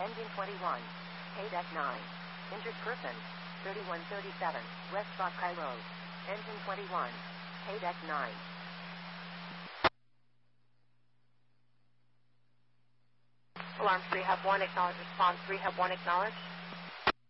Engine 21. KDEC 9. Injured person. 3137 West Bokai Road. Engine 21. KDEC 9. Alarm 3 Hub 1, acknowledge response. 3 Hub 1, acknowledge.